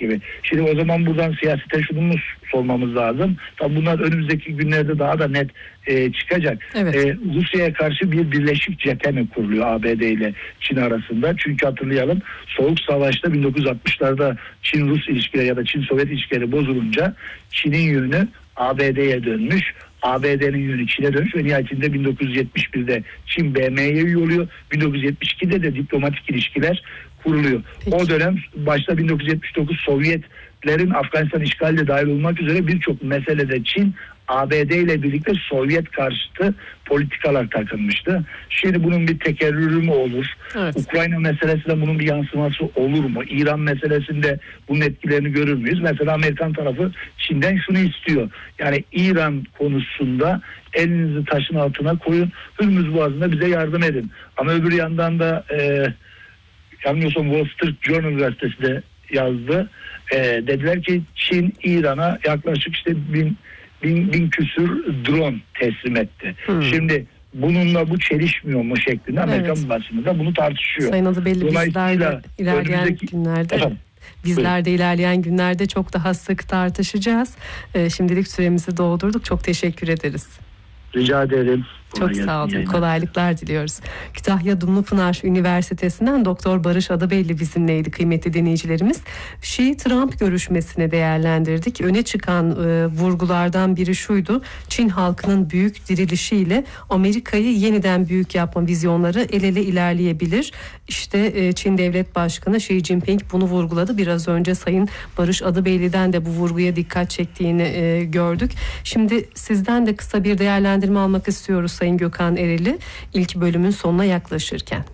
gibi. Şimdi o zaman buradan siyasete şunu mu sormamız lazım? Tabii bunlar önümüzdeki günlerde daha da net çıkacak. Evet. Rusya'ya karşı bir birleşik cephe mi kuruluyor ABD ile Çin arasında? Çünkü hatırlayalım, Soğuk Savaş'ta 1960'larda Çin-Rus ilişkileri ya da Çin-Sovyet ilişkileri bozulunca Çin'in yönü ABD'ye dönmüş. ABD'nin yönü Çin'e dönmüş ve nihayetinde 1971'de Çin BM'ye üye oluyor. 1972'de de diplomatik ilişkiler kuruluyor. Peki. O dönem başta 1979 Sovyetlerin Afganistan işgaline dahil olmak üzere birçok meselede Çin ABD ile birlikte Sovyet karşıtı politikalar takılmıştı. Şimdi bunun bir tekerrürü mü olur? Evet. Ukrayna meselesinde bunun bir yansıması olur mu? İran meselesinde bunun etkilerini görür müyüz? Mesela Amerikan tarafı Çin'den şunu istiyor. Yani İran konusunda elinizi taşın altına koyun. Hürmüz Boğazı'nda bize yardım edin. Ama öbür yandan da yanılmıyorsam Wall Street Journal gazetesi de yazdı. Dediler ki Çin İran'a yaklaşık işte bin küsür drone teslim etti. Şimdi bununla bu çelişmiyor mu şeklinde Amerikan basını da bunu tartışıyor. Sayın Adıbelli, bizler de ilerleyen önümüzdeki günlerde Efendim? bizler de ilerleyen günlerde çok daha sık tartışacağız. Şimdilik süremizi doldurduk. Çok teşekkür ederiz. Rica ederim. Çok sağ olun. Kolaylıklar diliyoruz. Kütahya Dumlupınar Üniversitesi'nden Doktor Barış Adıbelli bizimleydi kıymetli dinleyicilerimiz. Şii-Trump görüşmesini değerlendirdik. Öne çıkan vurgulardan biri şuydu: Çin halkının büyük dirilişiyle Amerika'yı yeniden büyük yapma vizyonları el ele ilerleyebilir. İşte Çin Devlet Başkanı Xi Jinping bunu vurguladı. Biraz önce Sayın Barış Adıbelli'den de bu vurguya dikkat çektiğini gördük. Şimdi sizden de kısa bir değerlendirme almak istiyoruz Sayın Gökhan Ereli, ilk bölümün sonuna yaklaşırken.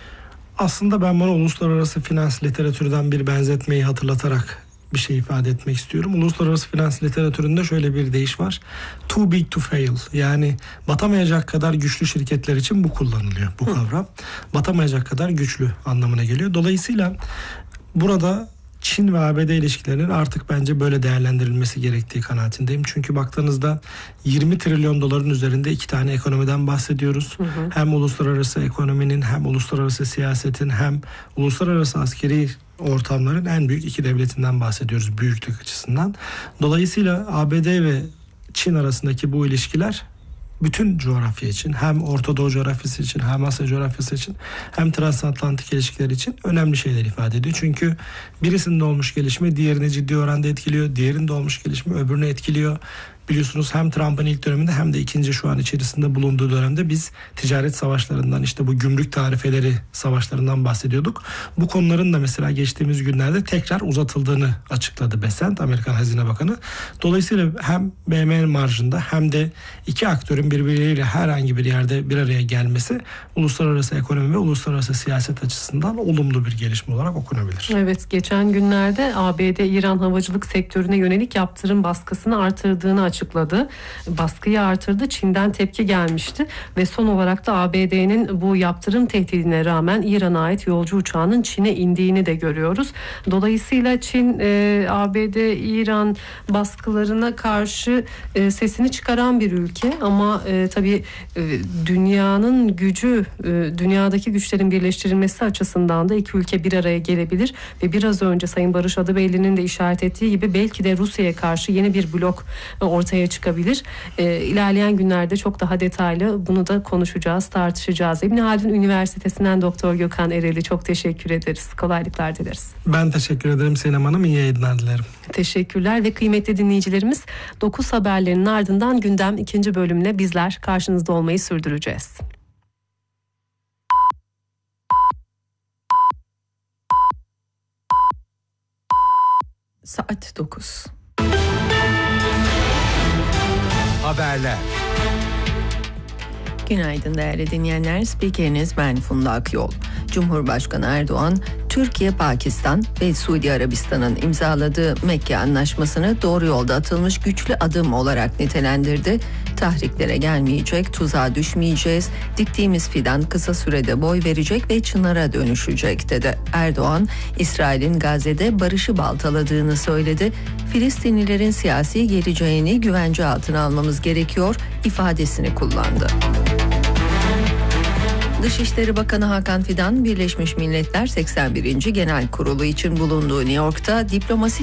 Aslında ben bana uluslararası finans literatürden bir benzetmeyi hatırlatarak bir şey ifade etmek istiyorum. Uluslararası finans literatüründe şöyle bir deyiş var: too big to fail. Yani batamayacak kadar güçlü şirketler için bu kullanılıyor, bu kavram. Batamayacak kadar güçlü anlamına geliyor. Dolayısıyla burada Çin ve ABD ilişkilerinin artık bence böyle değerlendirilmesi gerektiği kanaatindeyim. Çünkü baktığınızda 20 trilyon doların üzerinde iki tane ekonomiden bahsediyoruz. Hem uluslararası ekonominin, hem uluslararası siyasetin, hem uluslararası askeri ortamların en büyük iki devletinden bahsediyoruz büyüklük açısından. Dolayısıyla ABD ve Çin arasındaki bu ilişkiler bütün coğrafya için, hem Orta Doğu coğrafyası için, hem Asya coğrafyası için, hem transatlantik ilişkiler için önemli şeyler ifade ediyor. Çünkü birisinde olmuş gelişme diğerini ciddi oranda etkiliyor, diğerinde olmuş gelişme öbürünü etkiliyor. Biliyorsunuz hem Trump'ın ilk döneminde hem de ikinci şu an içerisinde bulunduğu dönemde biz ticaret savaşlarından, işte bu gümrük tarifeleri savaşlarından bahsediyorduk. Bu konuların da mesela geçtiğimiz günlerde tekrar uzatıldığını açıkladı Bessent, Amerikan Hazine Bakanı. Dolayısıyla hem BM marjında hem de iki aktörün birbirleriyle herhangi bir yerde bir araya gelmesi uluslararası ekonomi ve uluslararası siyaset açısından olumlu bir gelişme olarak okunabilir. Evet, geçen günlerde ABD İran havacılık sektörüne yönelik yaptırım baskısını artırdığını açıkladı. Baskıyı artırdı. Çin'den tepki gelmişti ve son olarak da ABD'nin bu yaptırım tehdidine rağmen İran'a ait yolcu uçağının Çin'e indiğini de görüyoruz. Dolayısıyla Çin ABD-İran baskılarına karşı sesini çıkaran bir ülke ama tabii dünyanın gücü, dünyadaki güçlerin birleştirilmesi açısından da iki ülke bir araya gelebilir ve biraz önce Sayın Barış Adıbelli'nin de işaret ettiği gibi belki de Rusya'ya karşı yeni bir blok ortaya çıkabilir. İlerleyen günlerde çok daha detaylı bunu da konuşacağız, tartışacağız. İbn Haldun Üniversitesi'nden Doktor Gökhan Ereli, çok teşekkür ederiz. Kolaylıklar dileriz. Ben teşekkür ederim Sinem Hanım. İyi yayınlar dilerim. Teşekkürler ve kıymetli dinleyicilerimiz, 9 haberlerin ardından gündem 2. bölümle bizler karşınızda olmayı sürdüreceğiz. Saat 9. Haberler. Günaydın değerli dinleyenler. Spikeriniz ben Funda Akyol. Cumhurbaşkanı Erdoğan, Türkiye, Pakistan ve Suudi Arabistan'ın imzaladığı Mekke Anlaşması'nı doğru yolda atılmış güçlü adım olarak nitelendirdi. Tahriklere gelmeyecek, tuzağa düşmeyeceğiz, diktiğimiz fidan kısa sürede boy verecek ve çınara dönüşecek dedi. Erdoğan, İsrail'in Gazze'de barışı baltaladığını söyledi. Filistinlilerin siyasi geleceğini güvence altına almamız gerekiyor ifadesini kullandı. Dışişleri Bakanı Hakan Fidan, Birleşmiş Milletler 81. Genel Kurulu için bulunduğu New York'ta diplomasi